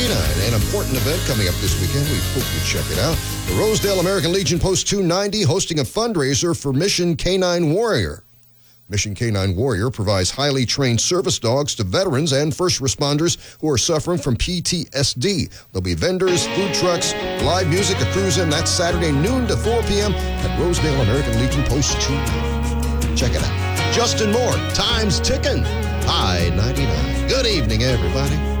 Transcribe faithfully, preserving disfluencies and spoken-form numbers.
ninety-nine. An important event coming up this weekend. We hope you check it out. The Rosedale American Legion Post two ninety hosting a fundraiser for Mission Canine Warrior. Mission Canine Warrior provides highly trained service dogs to veterans and first responders who are suffering from P T S D. There'll be vendors, food trucks, live music, a cruise-in. That's Saturday, noon to four p.m. at Rosedale American Legion Post two ninety. Check it out. Justin Moore, time's ticking. I ninety-nine. Good evening, everybody.